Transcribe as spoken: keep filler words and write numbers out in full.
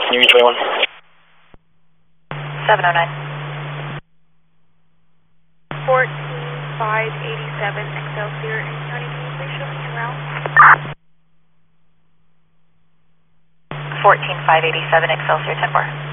Union twenty-one. seven oh nine. fourteen five eighty-seven Excelsior in County, can you please show me en route? fourteen five eighty-seven Excelsior, ten four.